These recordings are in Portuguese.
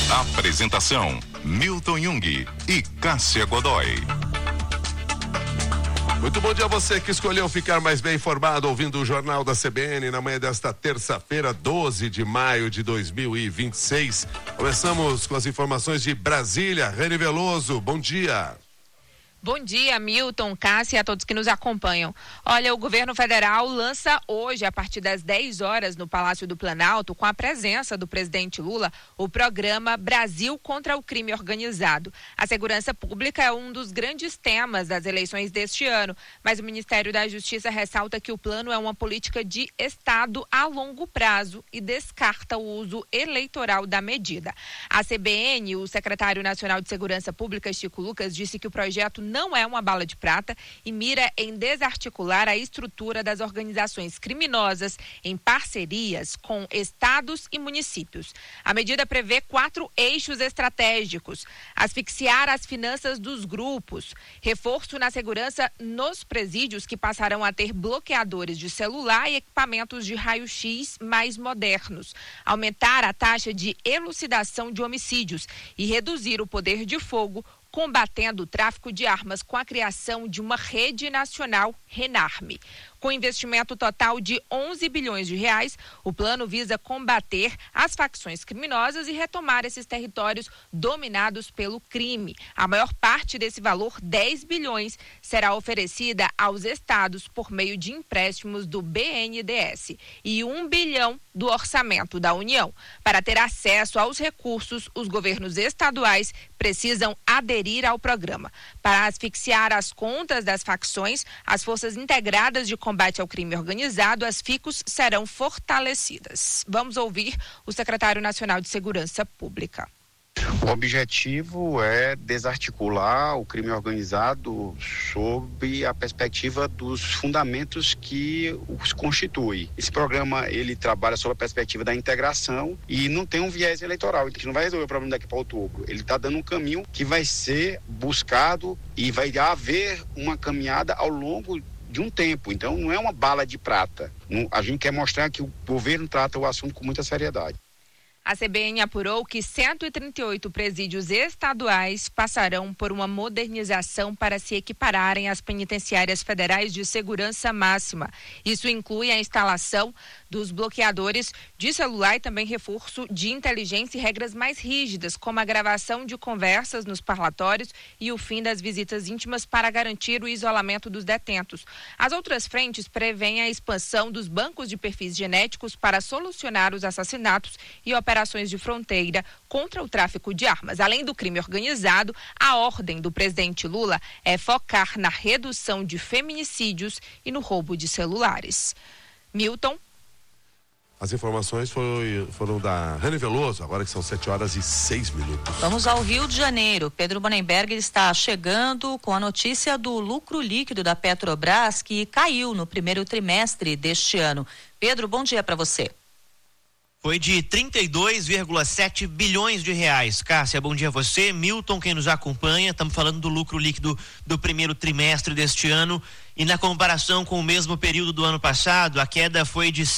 Apresentação: Milton Jung e Cássia Godoy. Muito bom dia a você que escolheu ficar mais bem informado ouvindo o Jornal da CBN na manhã desta terça-feira, 12 de maio de 2026. Começamos com as informações de Brasília. Reni Veloso, bom dia. Bom dia, Milton, Cássia e a todos que nos acompanham. Olha, o governo federal lança hoje, a partir das 10 horas, no Palácio do Planalto, com a presença do presidente Lula, o programa Brasil contra o Crime Organizado. A segurança pública é um dos grandes temas das eleições deste ano, mas o Ministério da Justiça ressalta que o plano é uma política de Estado a longo prazo e descarta o uso eleitoral da medida. A CBN, o secretário nacional de Segurança Pública, Chico Lucas, disse que o projeto não é uma bala de prata e mira em desarticular a estrutura das organizações criminosas em parcerias com estados e municípios. A medida prevê 4 eixos estratégicos: asfixiar as finanças dos grupos, reforço na segurança nos presídios, que passarão a ter bloqueadores de celular e equipamentos de raio-x mais modernos, aumentar a taxa de elucidação de homicídios e reduzir o poder de fogo, combatendo o tráfico de armas com a criação de uma rede nacional RENARME. Com investimento total de 11 bilhões de reais, o plano visa combater as facções criminosas e retomar esses territórios dominados pelo crime. A maior parte desse valor, 10 bilhões, será oferecida aos estados por meio de empréstimos do BNDES e 1 bilhão do orçamento da União. Para ter acesso aos recursos, os governos estaduais precisam aderir ao programa. Para asfixiar as contas das facções, as forças integradas de combate ao crime organizado, as FICOS, serão fortalecidas. Vamos ouvir o secretário nacional de Segurança Pública. O objetivo é desarticular o crime organizado sob a perspectiva dos fundamentos que os constituem. Esse programa, ele trabalha sob a perspectiva da integração e não tem um viés eleitoral. A gente não vai resolver o problema daqui para outubro. Ele está dando um caminho que vai ser buscado e vai haver uma caminhada ao longo de um tempo. Então não é uma bala de prata. A gente quer mostrar que o governo trata o assunto com muita seriedade. A CBN apurou que 138 presídios estaduais passarão por uma modernização para se equipararem às penitenciárias federais de segurança máxima. Isso inclui a instalação dos bloqueadores de celular e também reforço de inteligência e regras mais rígidas, como a gravação de conversas nos parlatórios e o fim das visitas íntimas para garantir o isolamento dos detentos. As outras frentes prevêem a expansão dos bancos de perfis genéticos para solucionar os assassinatos e operações de fronteira contra o tráfico de armas. Além do crime organizado, a ordem do presidente Lula é focar na redução de feminicídios e no roubo de celulares. Milton. As informações foram da Reni Veloso, agora que são 7h06. Vamos ao Rio de Janeiro. Pedro Bonenberger está chegando com a notícia do lucro líquido da Petrobras, que caiu no primeiro trimestre deste ano. Pedro, bom dia para você. Foi de 32,7 bilhões de reais. Cássia, bom dia a você. Milton, quem nos acompanha, estamos falando do lucro líquido do primeiro trimestre deste ano. E na comparação com o mesmo período do ano passado, a queda foi de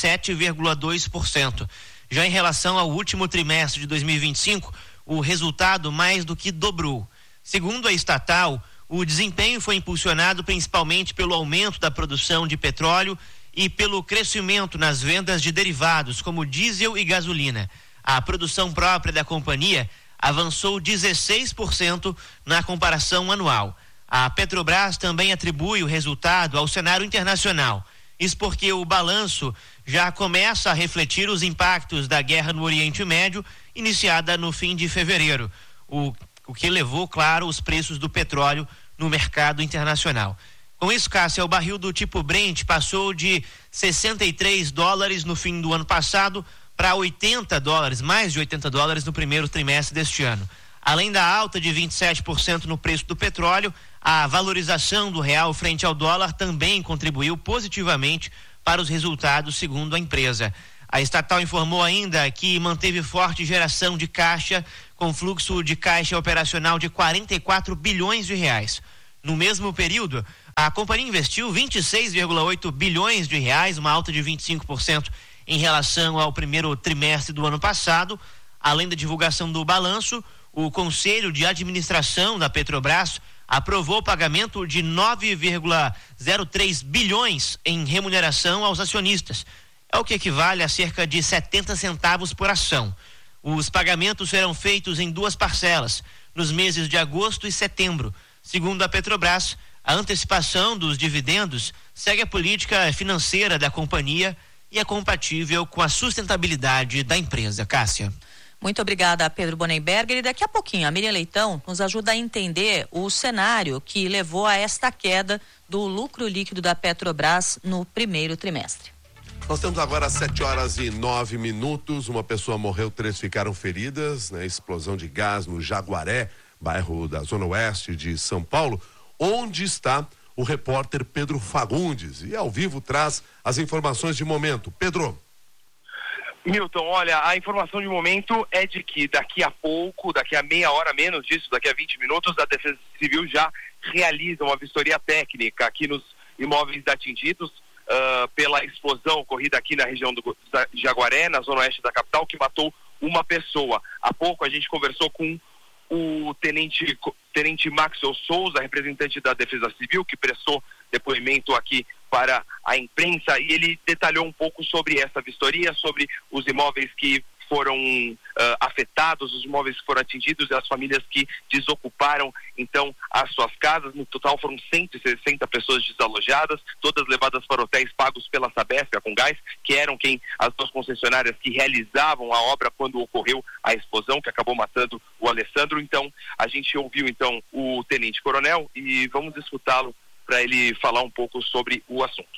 7,2%. Já em relação ao último trimestre de 2025, o resultado mais do que dobrou. Segundo a estatal, o desempenho foi impulsionado principalmente pelo aumento da produção de petróleo e pelo crescimento nas vendas de derivados, como diesel e gasolina. A produção própria da companhia avançou 16% na comparação anual. A Petrobras também atribui o resultado ao cenário internacional. Isso porque o balanço já começa a refletir os impactos da guerra no Oriente Médio, iniciada no fim de fevereiro, o que levou, claro, os preços do petróleo no mercado internacional. Com isso, Cássia, o barril do tipo Brent passou de $63 no fim do ano passado para $80, mais de $80 no primeiro trimestre deste ano. Além da alta de 27% no preço do petróleo, a valorização do real frente ao dólar também contribuiu positivamente para os resultados, segundo a empresa. A estatal informou ainda que manteve forte geração de caixa, com fluxo de caixa operacional de 44 bilhões de reais. No mesmo período, a companhia investiu 26,8 bilhões de reais, uma alta de 25% em relação ao primeiro trimestre do ano passado. Além da divulgação do balanço, o Conselho de Administração da Petrobras aprovou o pagamento de 9,03 bilhões em remuneração aos acionistas. É o que equivale a cerca de 70 centavos por ação. Os pagamentos serão feitos em 2 parcelas, nos meses de agosto e setembro. Segundo a Petrobras, a antecipação dos dividendos segue a política financeira da companhia e é compatível com a sustentabilidade da empresa. Cássia. Muito obrigada, Pedro Bonenberger. E daqui a pouquinho a Miriam Leitão nos ajuda a entender o cenário que levou a esta queda do lucro líquido da Petrobras no primeiro trimestre. Nós temos agora 7h09. Uma pessoa morreu, 3 ficaram feridas, né? Explosão de gás no Jaguaré, bairro da Zona Oeste de São Paulo. Onde está o repórter Pedro Fagundes? E ao vivo traz as informações de momento. Pedro. Milton, olha, a informação de momento é de que daqui a pouco, daqui a meia hora, menos disso, daqui a 20 minutos, a Defesa Civil já realiza uma vistoria técnica aqui nos imóveis atingidos pela explosão ocorrida aqui na região do Jaguaré, na zona oeste da capital, que matou uma pessoa. Há pouco a gente conversou com o tenente Maxwell Souza, representante da Defesa Civil, que prestou depoimento aqui para a imprensa, e ele detalhou um pouco sobre essa vistoria, sobre os imóveis que foram afetados, os imóveis que foram atingidos e as famílias que desocuparam então as suas casas. No total foram 160 pessoas desalojadas, todas levadas para hotéis pagos pela Sabesp, a Comgás, que eram as 2 concessionárias que realizavam a obra quando ocorreu a explosão que acabou matando o Alessandro. Então a gente ouviu então o tenente coronel e vamos escutá-lo para ele falar um pouco sobre o assunto.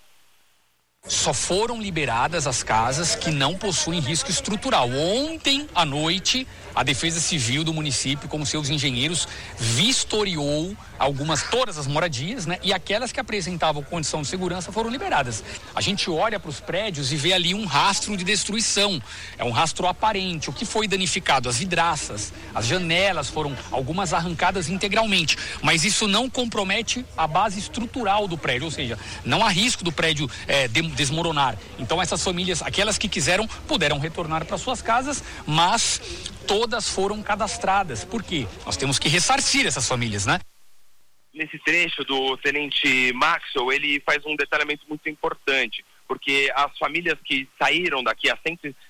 Só foram liberadas as casas que não possuem risco estrutural. Ontem à noite, a Defesa Civil do município, com seus engenheiros, vistoriou todas as moradias, né? E aquelas que apresentavam condição de segurança foram liberadas. A gente olha para os prédios e vê ali um rastro de destruição. É um rastro aparente. O que foi danificado? As vidraças, as janelas foram algumas arrancadas integralmente. Mas isso não compromete a base estrutural do prédio, ou seja, não há risco do prédio desmoronar. Então essas famílias, aquelas que quiseram, puderam retornar para suas casas, mas todas foram cadastradas. Por quê? Nós temos que ressarcir essas famílias, né? Nesse trecho do tenente Maxwell, ele faz um detalhamento muito importante, porque as famílias que saíram daqui, as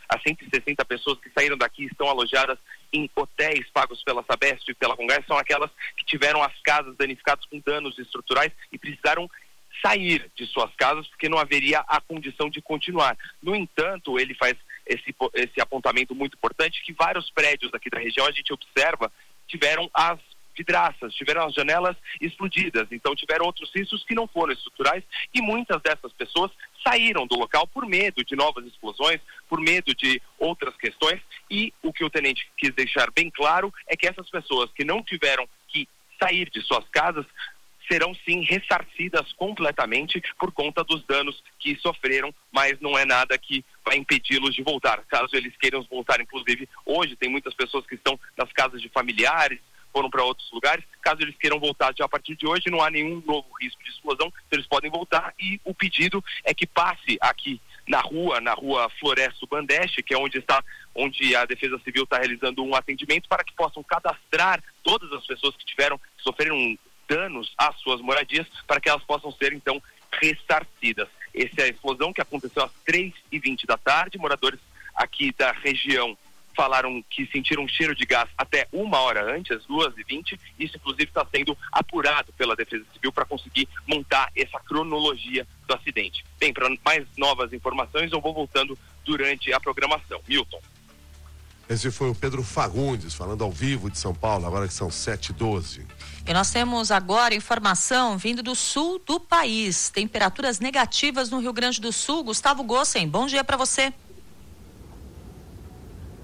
160 pessoas que saíram daqui estão alojadas em hotéis pagos pela Sabesp e pela Comgás, são aquelas que tiveram as casas danificadas com danos estruturais e precisaram sair de suas casas porque não haveria a condição de continuar. No entanto, ele faz esse apontamento muito importante, que vários prédios aqui da região, a gente observa, tiveram as vidraças, tiveram as janelas explodidas, então tiveram outros riscos que não foram estruturais e muitas dessas pessoas saíram do local por medo de novas explosões, por medo de outras questões, e o que o tenente quis deixar bem claro é que essas pessoas que não tiveram que sair de suas casas serão sim ressarcidas completamente por conta dos danos que sofreram, mas não é nada que vai impedi-los de voltar, caso eles queiram voltar. Inclusive hoje tem muitas pessoas que estão nas casas de familiares, foram para outros lugares, caso eles queiram voltar já a partir de hoje, não há nenhum novo risco de explosão, eles podem voltar, e o pedido é que passe aqui na rua Floresto Bandeste, que é onde a Defesa Civil está realizando um atendimento, para que possam cadastrar todas as pessoas que sofreram danos às suas moradias, para que elas possam ser então ressarcidas. Essa é a explosão que aconteceu às 3h20 da tarde, moradores aqui da região falaram que sentiram um cheiro de gás até 1 hora antes, às 2h20. Isso, inclusive, está sendo apurado pela Defesa Civil para conseguir montar essa cronologia do acidente. Bem, para mais novas informações, eu vou voltando durante a programação. Milton. Esse foi o Pedro Fagundes, falando ao vivo de São Paulo, agora que são 7h12. E nós temos agora informação vindo do sul do país. Temperaturas negativas no Rio Grande do Sul. Gustavo Gossen, bom dia para você.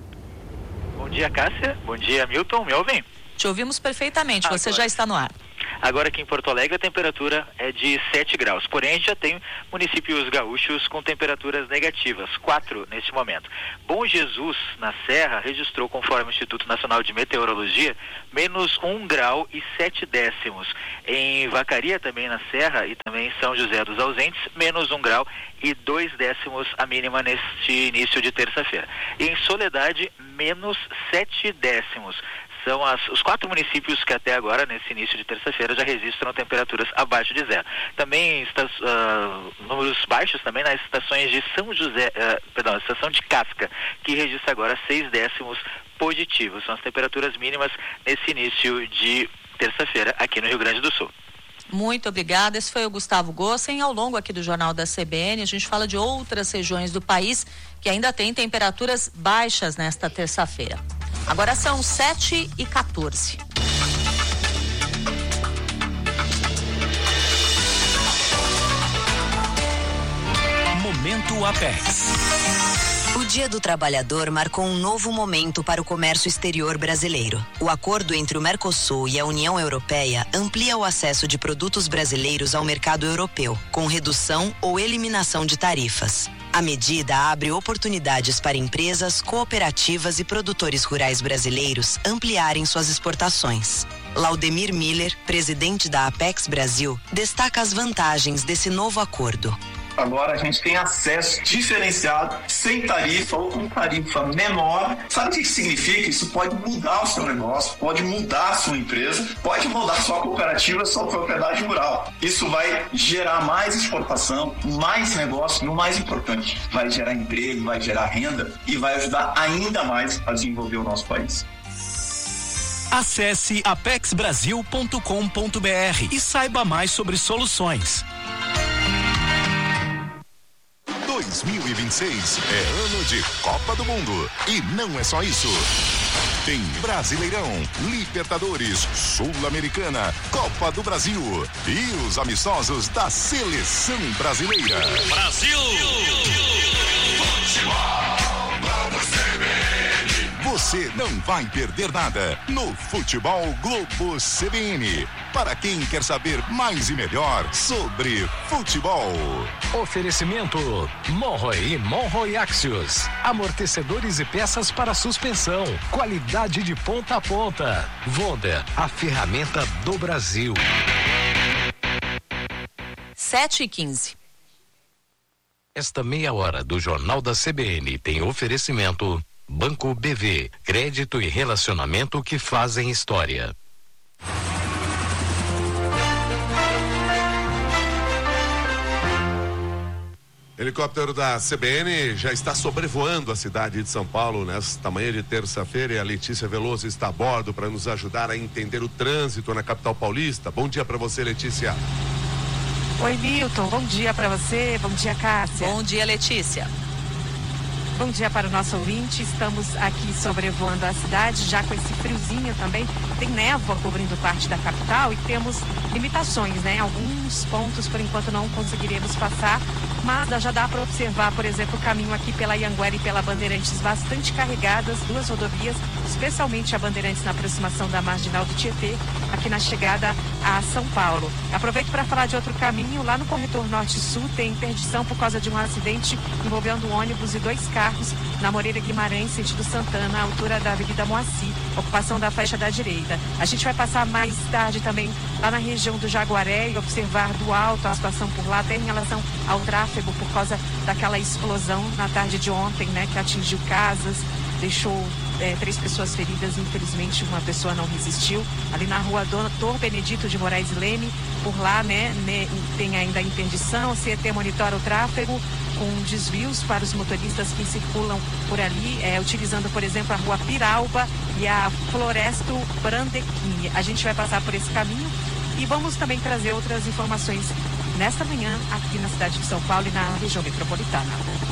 Bom dia, Cássia. Bom dia, Milton. Me ouvem? Te ouvimos perfeitamente. Você já está no ar. Agora aqui em Porto Alegre a temperatura é de 7 graus, porém a gente já tem municípios gaúchos com temperaturas negativas, 4 neste momento. Bom Jesus, na Serra, registrou, conforme o Instituto Nacional de Meteorologia, menos 1 grau e 7 décimos. Em Vacaria, também na Serra, e também em São José dos Ausentes, menos 1 grau e 2 décimos a mínima neste início de terça-feira. E em Soledade, menos 7 décimos. São os 4 municípios que até agora, nesse início de terça-feira, já registram temperaturas abaixo de zero. Também números baixos também nas estações de São José, a estação de Casca, que registra agora 6 décimos positivos. São as temperaturas mínimas nesse início de terça-feira aqui no Rio Grande do Sul. Muito obrigada. Esse foi o Gustavo Gossen. Ao longo aqui do Jornal da CBN, a gente fala de outras regiões do país que ainda têm temperaturas baixas nesta terça-feira. Agora são 7h14. Momento Apex. O Dia do Trabalhador marcou um novo momento para o comércio exterior brasileiro. O acordo entre o Mercosul e a União Europeia amplia o acesso de produtos brasileiros ao mercado europeu, com redução ou eliminação de tarifas. A medida abre oportunidades para empresas, cooperativas e produtores rurais brasileiros ampliarem suas exportações. Laudemir Miller, presidente da Apex Brasil, destaca as vantagens desse novo acordo. Agora a gente tem acesso diferenciado, sem tarifa ou com tarifa menor. Sabe o que significa? Isso pode mudar o seu negócio, pode mudar a sua empresa, pode mudar a sua cooperativa, a sua propriedade rural. Isso vai gerar mais exportação, mais negócio e o mais importante, vai gerar emprego, vai gerar renda e vai ajudar ainda mais a desenvolver o nosso país. Acesse apexbrasil.com.br e saiba mais sobre soluções. 2026 é ano de Copa do Mundo. E não é só isso. Tem Brasileirão, Libertadores, Sul-Americana, Copa do Brasil e os amistosos da Seleção Brasileira. Brasil! Você não vai perder nada no Futebol Globo CBN. Para quem quer saber mais e melhor sobre futebol. Oferecimento Monroe e Monroe Axios. Amortecedores e peças para suspensão. Qualidade de ponta a ponta. Wonder, a ferramenta do Brasil. 7h15. Esta meia hora do Jornal da CBN tem oferecimento Banco BV, crédito e relacionamento que fazem história. Helicóptero da CBN já está sobrevoando a cidade de São Paulo nesta manhã de terça-feira e a Letícia Veloso está a bordo para nos ajudar a entender o trânsito na capital paulista. Bom dia para você, Letícia. Oi, Milton. Bom dia para você. Bom dia, Cássia. Bom dia, Letícia. Bom dia para o nosso ouvinte. Estamos aqui sobrevoando a cidade, já com esse friozinho também. Tem névoa cobrindo parte da capital e temos limitações, né? Alguns pontos, por enquanto, não conseguiremos passar, mas já dá para observar, por exemplo, o caminho aqui pela Anhanguera e pela Bandeirantes bastante carregadas, 2 rodovias, especialmente a Bandeirantes na aproximação da Marginal do Tietê, aqui na chegada a São Paulo. Aproveito para falar de outro caminho, lá no corredor Norte-Sul tem interdição por causa de um acidente envolvendo um ônibus e 2 carros na Moreira Guimarães, sentido Santana, à altura da Avenida Moacir, ocupação da faixa da direita. A gente vai passar mais tarde também lá na região do Jaguaré e observar do alto a situação por lá, até em relação ao tráfego por causa daquela explosão na tarde de ontem, né, que atingiu casas, deixou 3 pessoas feridas, infelizmente uma pessoa não resistiu, ali na rua Doutor Benedito de Moraes Leme, por lá, né, tem ainda a interdição, o CET monitora o tráfego com desvios para os motoristas que circulam por ali, utilizando, por exemplo, a rua Piralba e a Floresto Brandequim. A gente vai passar por esse caminho e vamos também trazer outras informações nesta manhã aqui na cidade de São Paulo e na região metropolitana.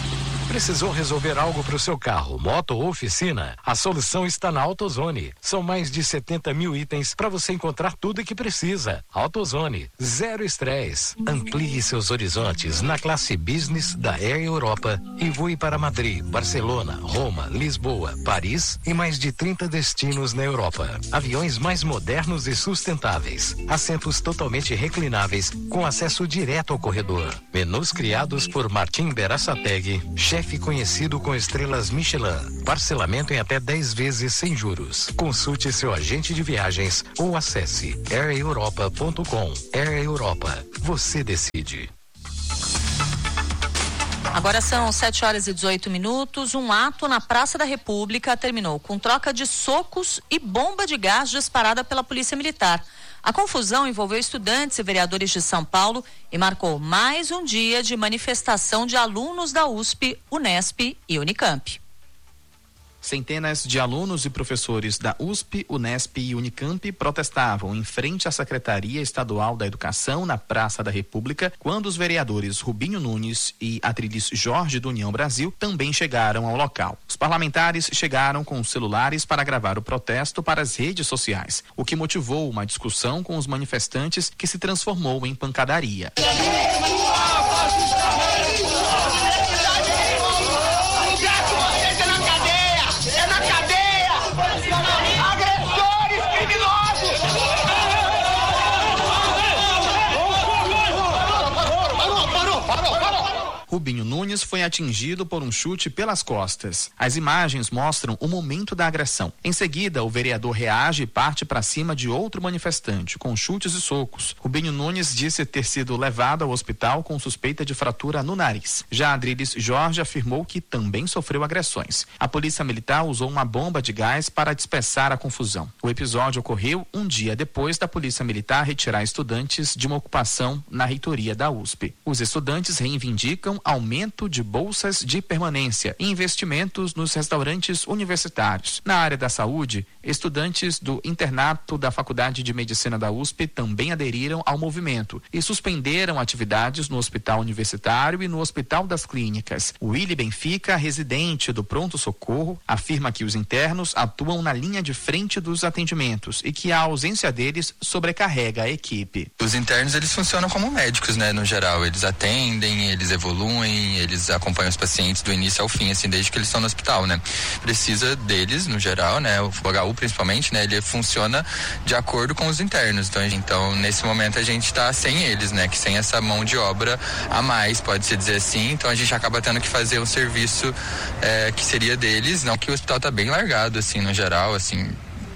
Precisou resolver algo para o seu carro, moto ou oficina? A solução está na AutoZone. São mais de 70 mil itens para você encontrar tudo o que precisa. AutoZone, zero estresse. Amplie seus horizontes na classe Business da Air Europa e voe para Madrid, Barcelona, Roma, Lisboa, Paris e mais de 30 destinos na Europa. Aviões mais modernos e sustentáveis. Assentos totalmente reclináveis com acesso direto ao corredor. Menus criados por Martim Berasategui, chefe conhecido com estrelas Michelin. Parcelamento em até 10 vezes sem juros. Consulte seu agente de viagens ou acesse aireuropa.com. Air Europa. Você decide. Agora são 7h18. Um ato na Praça da República terminou com troca de socos e bomba de gás disparada pela Polícia Militar. A confusão envolveu estudantes e vereadores de São Paulo e marcou mais um dia de manifestação de alunos da USP, Unesp e Unicamp. Centenas de alunos e professores da USP, Unesp e Unicamp protestavam em frente à Secretaria Estadual da Educação na Praça da República, quando os vereadores Rubinho Nunes e Adriles Jorge do União Brasil também chegaram ao local. Os parlamentares chegaram com os celulares para gravar o protesto para as redes sociais, o que motivou uma discussão com os manifestantes que se transformou em pancadaria. Rubinho Nunes foi atingido por um chute pelas costas. As imagens mostram o momento da agressão. Em seguida, o vereador reage e parte para cima de outro manifestante, com chutes e socos. Rubinho Nunes disse ter sido levado ao hospital com suspeita de fratura no nariz. Já Adriles Jorge afirmou que também sofreu agressões. A polícia militar usou uma bomba de gás para dispersar a confusão. O episódio ocorreu um dia depois da polícia militar retirar estudantes de uma ocupação na reitoria da USP. Os estudantes reivindicam aumento de bolsas de permanência e investimentos nos restaurantes universitários. Na área da saúde, estudantes do internato da Faculdade de Medicina da USP também aderiram ao movimento e suspenderam atividades no Hospital Universitário e no Hospital das Clínicas. Willy Benfica, residente do Pronto Socorro, afirma que os internos atuam na linha de frente dos atendimentos e que a ausência deles sobrecarrega a equipe. Os internos, eles funcionam como médicos, né, no geral. Eles atendem, eles evoluem, eles acompanham os pacientes do início ao fim, assim, desde que eles estão no hospital, né. Precisa deles, no geral, né, o HU principalmente, né, ele funciona de acordo com os internos. Então nesse momento a gente tá sem eles, né, que sem essa mão de obra a mais, pode-se dizer assim. Então a gente acaba tendo que fazer um serviço que seria deles, não que o hospital tá bem largado, assim, no geral, assim.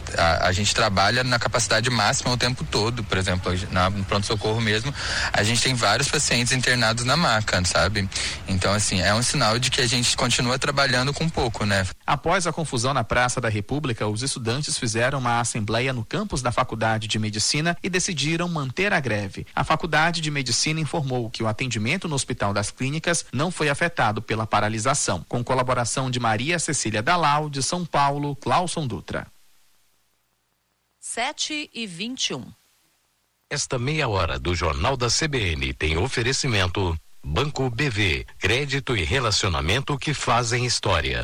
A gente trabalha na capacidade máxima o tempo todo. Por exemplo, no pronto-socorro mesmo, a gente tem vários pacientes internados na maca, sabe? Então, assim, é um sinal de que a gente continua trabalhando com pouco, né? Após a confusão na Praça da República, os estudantes fizeram uma assembleia no campus da Faculdade de Medicina e decidiram manter a greve. A Faculdade de Medicina informou que o atendimento no Hospital das Clínicas não foi afetado pela paralisação. Com colaboração de Maria Cecília Dalal, de São Paulo, Clauson Dutra. 7h21. Esta meia hora do Jornal da CBN tem oferecimento Banco BV, crédito e relacionamento que fazem história.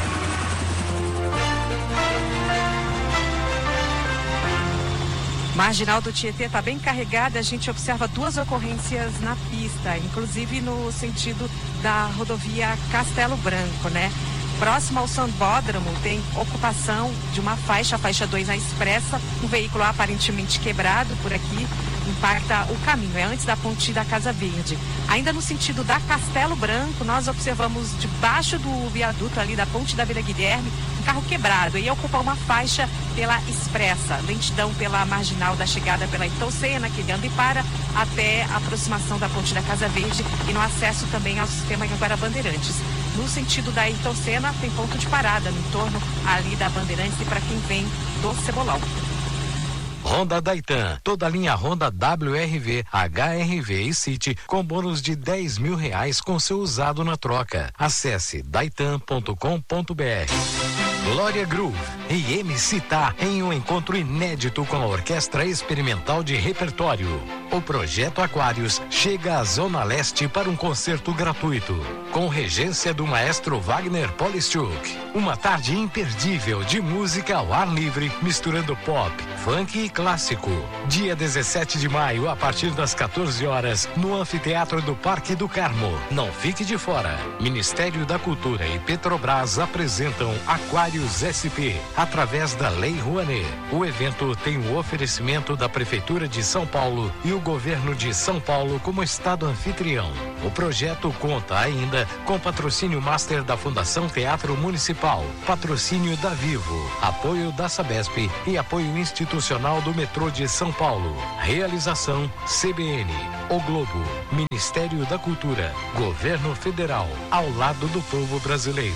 Marginal do Tietê está bem carregada, a gente observa 2 ocorrências na pista, inclusive no sentido da rodovia Castelo Branco, né? Próximo ao Sambódromo tem ocupação de uma faixa, a faixa 2 na Expressa, um veículo aparentemente quebrado por aqui, impacta o caminho, é antes da ponte da Casa Verde. Ainda no sentido da Castelo Branco, nós observamos debaixo do viaduto ali da ponte da Vila Guilherme, um carro quebrado e ocupa uma faixa pela Expressa, lentidão pela marginal da chegada pela Itaucena, que anda e para até a aproximação da ponte da Casa Verde e no acesso também ao sistema Anhanguera Bandeirantes. No sentido da Itaucena, tem ponto de parada no entorno ali da Bandeirantes e para quem vem do Cebolão. Honda Daitan, toda a linha Honda WRV, HRV e City com bônus de R$10 mil com seu usado na troca. Acesse daitan.com.br. Glória Groove e MC Tá em um encontro inédito com a Orquestra Experimental de Repertório. O Projeto Aquários chega à Zona Leste para um concerto gratuito, com regência do maestro Wagner Polischuk. Uma tarde imperdível de música ao ar livre, misturando pop, funk e clássico. Dia 17 de maio, a partir das 14 horas, no Anfiteatro do Parque do Carmo. Não fique de fora. Ministério da Cultura e Petrobras apresentam Aquários SP, através da Lei Rouanet. O evento tem o oferecimento da Prefeitura de São Paulo e o Governo de São Paulo como Estado anfitrião. O projeto conta ainda com patrocínio master da Fundação Teatro Municipal, patrocínio da Vivo, apoio da Sabesp e apoio institucional do Metrô de São Paulo. Realização CBN, O Globo, Ministério da Cultura, Governo Federal, ao lado do povo brasileiro.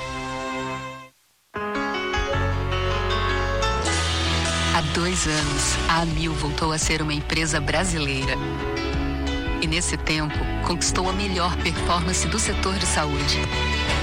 Há 2 anos, a Amil voltou a ser uma empresa brasileira. E nesse tempo, conquistou a melhor performance do setor de saúde.